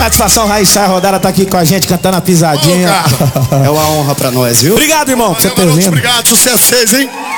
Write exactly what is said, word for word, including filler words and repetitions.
Satisfação, Raíssa Rodada tá aqui com a gente cantando a pisadinha. Ô, é uma honra pra nós, viu? Obrigado, irmão. Valeu, Você garoto, lindo. obrigado, sucesso vocês, hein?